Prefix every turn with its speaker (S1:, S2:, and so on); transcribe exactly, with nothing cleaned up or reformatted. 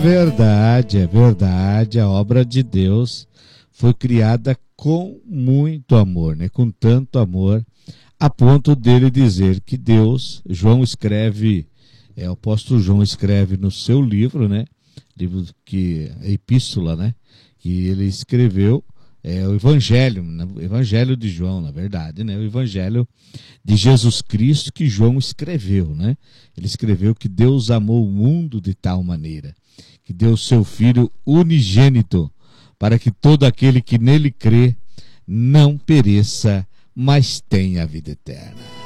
S1: Verdade, é verdade. A obra de Deus foi criada com muito amor, né? Com tanto amor, a ponto dele dizer que Deus, João escreve, é, o apóstolo João escreve no seu livro, né? Livro que, a epístola, né? Que ele escreveu, é o Evangelho, né? O Evangelho de João, na verdade, né? O Evangelho de Jesus Cristo que João escreveu, né? Ele escreveu que Deus amou o mundo de tal maneira que deu seu Filho unigênito, para que todo aquele que nele crê não pereça, mas tenha a vida eterna.